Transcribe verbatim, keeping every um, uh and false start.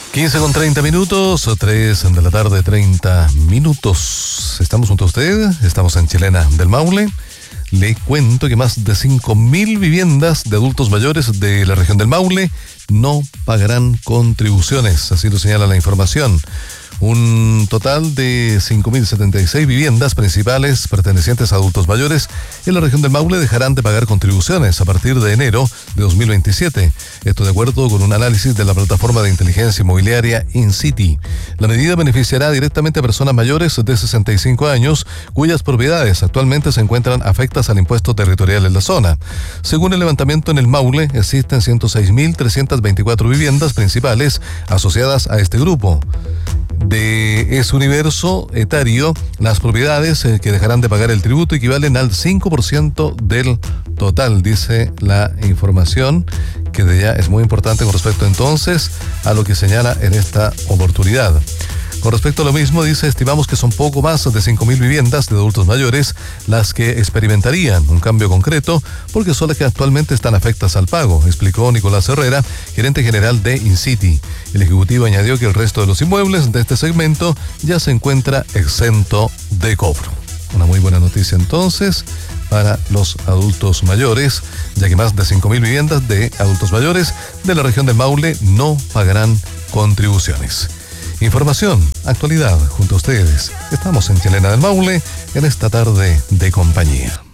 quince con treinta minutos, tres de la tarde, treinta minutos. Estamos junto a usted, estamos en Chilena del Maule. Le cuento que más de cinco mil viviendas de adultos mayores de la región del Maule no pagarán contribuciones, así lo señala la información. Un total de cinco mil setenta y seis viviendas principales pertenecientes a adultos mayores en la región del Maule dejarán de pagar contribuciones a partir de enero de dos mil veintisiete. Esto de acuerdo con un análisis de la plataforma de inteligencia inmobiliaria InCity. La medida beneficiará directamente a personas mayores de sesenta y cinco años cuyas propiedades actualmente se encuentran afectas al impuesto territorial en la zona. Según el levantamiento en el Maule, existen ciento seis mil trescientas veinticuatro viviendas principales asociadas a este grupo. De ese universo etario, las propiedades eh, que dejarán de pagar el tributo equivalen al cinco por ciento del total, dice la información, que de ya es muy importante con respecto entonces a lo que señala en esta oportunidad. Con respecto a lo mismo, dice, estimamos que son poco más de cinco mil viviendas de adultos mayores las que experimentarían un cambio concreto porque son las que actualmente están afectas al pago, explicó Nicolás Herrera, gerente general de InCity. El ejecutivo añadió que el resto de los inmuebles de este segmento ya se encuentra exento de cobro. Una muy buena noticia entonces para los adultos mayores, ya que más de cinco mil viviendas de adultos mayores de la región del Maule no pagarán contribuciones. Información, actualidad, junto a ustedes. Estamos en Chilena del Maule en esta tarde de compañía.